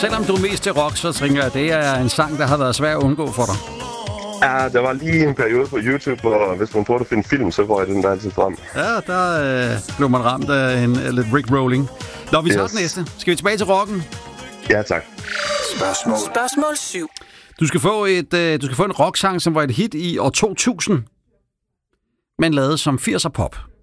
selvom du er mest til rock, så tænker jeg, at det er en sang, der har været svær at undgå for dig. Ja, der var lige en periode på YouTube, hvor hvis man prøvede at finde film, så får jeg den der altid frem. Ja, der blev man ramt af en lidt Rick-rolling. Nå, vi tager den næste. Skal vi tilbage til rocken? Ja, tak. Spørgsmål 7. Du skal få en rocksang, som var et hit i år 2000, men lavet som 80'er pop.